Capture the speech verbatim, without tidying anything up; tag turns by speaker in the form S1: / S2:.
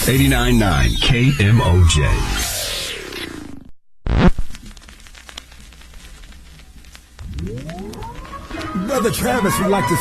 S1: eighty-nine point nine K M O J.
S2: Brother Travis would like to